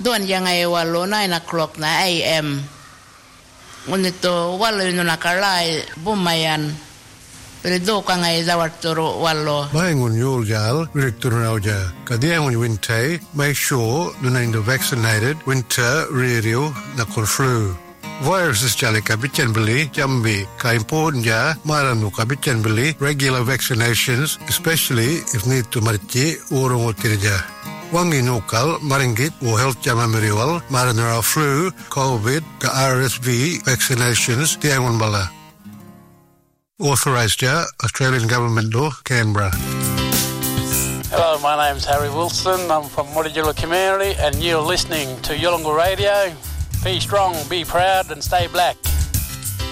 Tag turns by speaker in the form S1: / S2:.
S1: Don yang ay walo 9 o'clock na AM. Ngunito walo yun nakalay bumayan. Pero do ka ngay dawarturo walo.
S2: Mayangun yulgal direkturunauja. Kadiangun wintay make sure nunain vaccinated winter rerio nakon flu. Viruses jali kabichan beli jambi ka important ja maranu kabichan beli regular vaccinations especially if need to marchi urung utirja. Wangi nukal maringgit o health jama meriwal maranara flu, COVID, ka RSV vaccinations diangun bala. Authorised ja Australian Government Law, Canberra.
S3: Hello, my name's Harry Wilson. I'm from Mutijula Community and you're listening to Yolngu Radio. Be strong, be proud and stay black.